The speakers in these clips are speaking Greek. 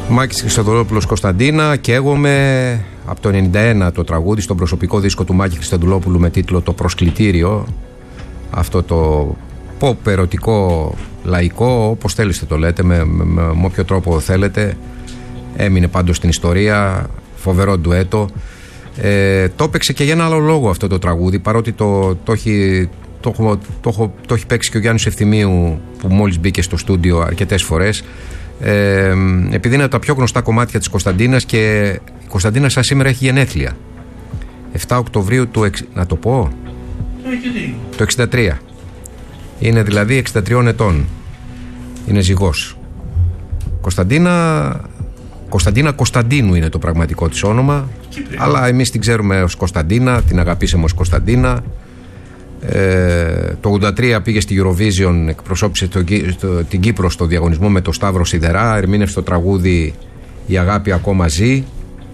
Μάκης Χριστοδουλόπουλος, Κωνσταντίνα. Καίγομαι από το 91 το τραγούδι στον προσωπικό δίσκο του Μάκη Χριστοδουλόπουλου με τίτλο «Το Προσκλητήριο». Αυτό το pop ερωτικό, λαϊκό, όπως θέλετε το λέτε, με όποιο τρόπο θέλετε. Έμεινε πάντως στην ιστορία, φοβερό ντουέτο. Το έπαιξε και για ένα άλλο λόγο αυτό το τραγούδι, παρότι το έχει παίξει και ο Γιάννης Ευθυμίου που μόλις μπήκε στο στούντιο αρκετές φορές. Επειδή είναι από τα πιο γνωστά κομμάτια της Κωνσταντίνας και η Κωνσταντίνα σαν σήμερα έχει γενέθλια. 7 Οκτωβρίου του να το πω, το 63. Είναι δηλαδή 63 ετών. Είναι ζυγός. Κωνσταντίνα Κωνσταντίνου είναι το πραγματικό της όνομα. Αλλά εμείς την ξέρουμε ως Κωνσταντίνα, την αγαπήσαμε ως Κωνσταντίνα. Το 83 πήγε στη Eurovision, εκπροσώπησε την Κύπρο στο διαγωνισμό με το Σταύρο Σιδερά, ερμήνευσε το τραγούδι «Η αγάπη ακόμα ζει».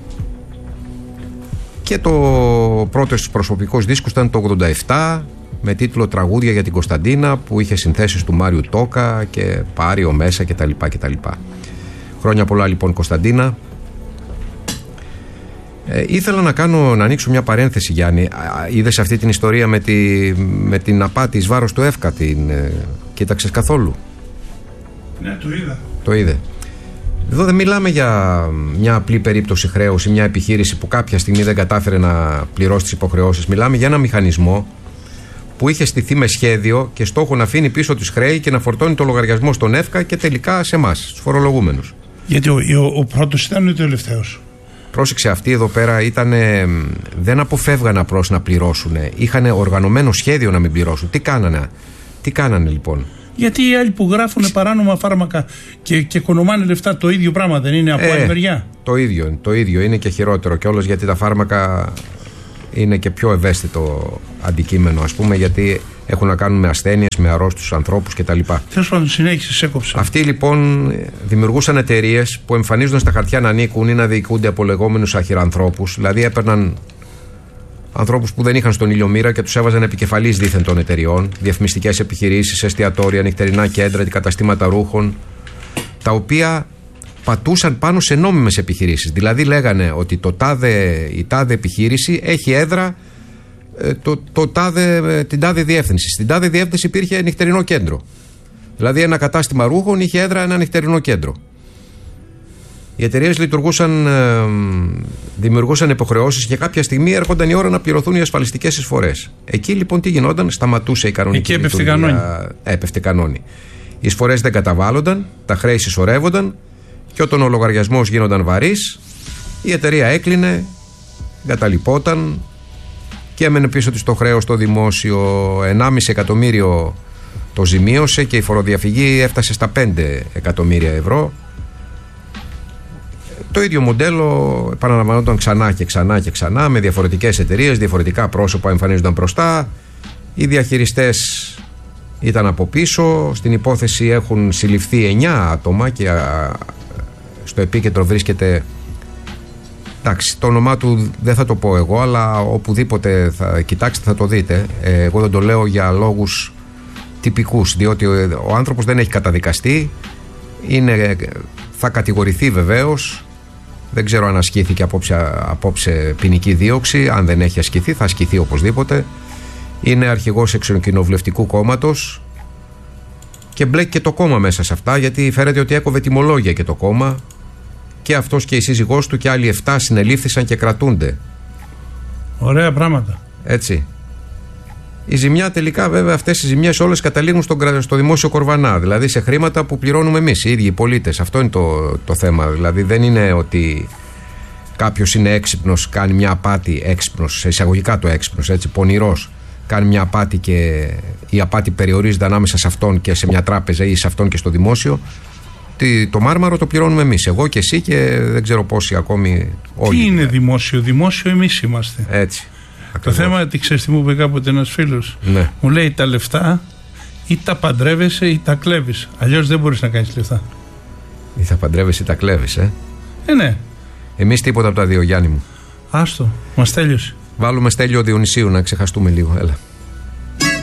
Και το πρώτο στους προσωπικούς δίσκους ήταν το 87 με τίτλο «Τραγούδια για την Κωνσταντίνα», που είχε συνθέσεις του Μάριου Τόκα και Πάριο μέσα κτλ. Χρόνια πολλά λοιπόν Κωνσταντίνα. Ήθελα να ανοίξω μια παρένθεση, Γιάννη. Είδες αυτή την ιστορία με την απάτη εις βάρος του ΕΦΚΑ? Την κοίταξες καθόλου? Ναι, το είδα. Το είδε. Εδώ δεν μιλάμε για μια απλή περίπτωση χρέους ή μια επιχείρηση που κάποια στιγμή δεν κατάφερε να πληρώσει τις υποχρεώσεις. Μιλάμε για ένα μηχανισμό που είχε στηθεί με σχέδιο και στόχο να αφήνει πίσω τις χρέη και να φορτώνει το λογαριασμό στον ΕΦΚΑ και τελικά σε εμάς, στους φορολογούμενους. Γιατί ο πρώτος ήταν ο τελευταίος. Πρόσεξε, αυτοί εδώ πέρα δεν αποφεύγαν απλώς να πληρώσουν. Είχαν οργανωμένο σχέδιο να μην πληρώσουν. Τι κάνανε λοιπόν? Γιατί οι άλλοι που γράφουν παράνομα φάρμακα και οικονομάνε λεφτά, το ίδιο πράγμα δεν είναι από άλλη μεριά? Το ίδιο είναι και χειρότερο κιόλας, γιατί τα φάρμακα είναι και πιο ευαίσθητο αντικείμενο, ας πούμε, γιατί έχουν να κάνουν με ασθένειες, με αρρώστους ανθρώπους κτλ. Τέλος πάντων, συνέχισε, έκοψα. Αυτοί λοιπόν δημιουργούσαν εταιρείες που εμφανίζονταν στα χαρτιά να ανήκουν ή να διοικούνται από λεγόμενους αχυρανθρώπους. Δηλαδή έπαιρναν ανθρώπους που δεν είχαν στον ήλιο μοίρα και τους έβαζαν επικεφαλής δήθεν των εταιριών, διαφημιστικές επιχειρήσεις, εστιατόρια, νυχτερινά κέντρα, καταστήματα ρούχων, τα οποία πατούσαν πάνω σε νόμιμες επιχειρήσεις. Δηλαδή λέγανε ότι η τάδε επιχείρηση έχει έδρα την τάδε διεύθυνση. Στην τάδε διεύθυνση υπήρχε νυχτερινό κέντρο. Δηλαδή ένα κατάστημα ρούχων είχε έδρα ένα νυχτερινό κέντρο. Οι εταιρείες δημιουργούσαν υποχρεώσεις και κάποια στιγμή έρχονταν η ώρα να πληρωθούν οι ασφαλιστικές εισφορές. Εκεί λοιπόν τι γινόταν? Σταματούσε η κανονική λειτουργία. Έπεφτε κανόνι. Οι εισφορές δεν καταβάλλονταν, τα χρέη συσσωρεύονταν και όταν ο λογαριασμός γίνονταν βαρύς, η εταιρεία έκλεινε, εγκαταλειπόταν και έμενε πίσω της το χρέος στο δημόσιο. 1,5 εκατομμύριο το ζημίωσε και η φοροδιαφυγή έφτασε στα 5 εκατομμύρια ευρώ. Το ίδιο μοντέλο επαναλαμβανόταν ξανά και ξανά και ξανά, με διαφορετικές εταιρείες, διαφορετικά πρόσωπα εμφανίζονταν μπροστά. Οι διαχειριστές ήταν από πίσω. Στην υπόθεση έχουν συλληφθεί 9 άτομα και στο επίκεντρο βρίσκεται, εντάξει, το όνομά του δεν θα το πω εγώ, αλλά οπουδήποτε θα κοιτάξετε θα το δείτε. Εγώ δεν το λέω για λόγους τυπικούς, διότι ο άνθρωπος δεν έχει καταδικαστεί, θα κατηγορηθεί βεβαίως. Δεν ξέρω αν ασκήθηκε απόψε ποινική δίωξη. Αν δεν έχει ασκηθεί, θα ασκηθεί οπωσδήποτε. Είναι αρχηγός εξοκοινοβουλευτικού κόμματος και μπλέκει και το κόμμα μέσα σε αυτά, γιατί φαίνεται ότι έκοβε τιμολόγια και το κόμμα. Και αυτός και η σύζυγός του και άλλοι 7 συνελήφθησαν και κρατούνται. Ωραία πράγματα. Έτσι. Η ζημιά τελικά, βέβαια, αυτές οι ζημιές όλες καταλήγουν στο δημόσιο κορβανά. Δηλαδή σε χρήματα που πληρώνουμε εμείς, οι ίδιοι οι πολίτες. Αυτό είναι το θέμα. Δηλαδή δεν είναι ότι κάποιος είναι έξυπνος, κάνει μια απάτη, έξυπνος, σε εισαγωγικά το έξυπνος, έτσι, πονηρός, κάνει μια απάτη και η απάτη περιορίζεται ανάμεσα σε αυτόν και σε μια τράπεζα ή σε αυτόν και στο δημόσιο. Το μάρμαρο το πληρώνουμε εμείς. Εγώ και εσύ και δεν ξέρω πόσοι ακόμη όλοι. Τι είναι δημόσιο? Δημόσιο εμείς είμαστε. Έτσι. Το θέμα, τι ξέρεις τι μου είπε κάποτε ένας φίλος? Ναι. Μου λέει, τα λεφτά ή τα παντρεύεσαι ή τα κλέβεις. Αλλιώς δεν μπορείς να κάνεις λεφτά. Ή θα παντρεύεσαι ή τα κλέβεις, Ναι. Εμείς τίποτα από τα δύο, Γιάννη μου. Άστο, μας τέλειωσε. Βάλουμε Στέλιο Διονυσίου να ξεχαστούμε λίγο, έλα.